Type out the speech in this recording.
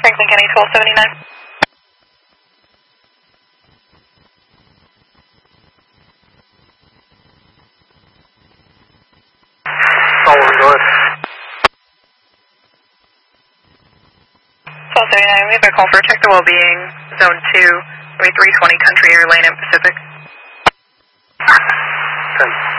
Franklin County 1279. North. 1279, we have a call for Check the Wellbeing, Zone 2, 320 Country Air Lane in Pacific. 10.